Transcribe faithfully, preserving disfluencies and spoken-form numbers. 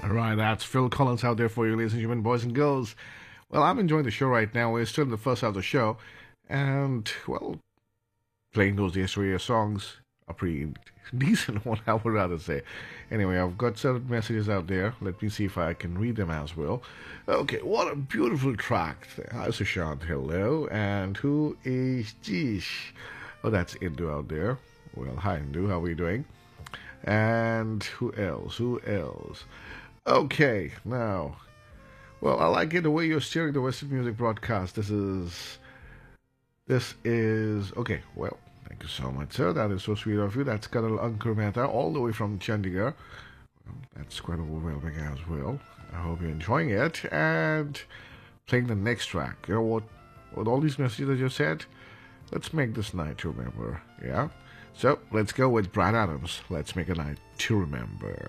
All right, that's Phil Collins out there for you, ladies and gentlemen, boys and girls. Well, I'm enjoying the show right now. We're still in the first half of the show. And, well, playing those yesteryear songs are pretty decent, what I would rather say. Anyway, I've got certain messages out there. Let me see if I can read them as well. Okay, what a beautiful track. Hi, Sushant. Hello. And who is this? Oh, that's Indu out there. Well, hi, Indu. How are you doing? And who else? Who else? Okay, now, well, I like it the way you're steering the Western Music broadcast. This is, this is, okay, well, thank you so much, sir. That is so sweet of you. That's Colonel Ankur Mehta, all the way from Chandigarh. Well, that's quite overwhelming as well. I hope you're enjoying it. And playing the next track. You know what, with all these messages I just said, let's make this night to remember, yeah? So, let's go with Brad Adams. Let's make a night to remember.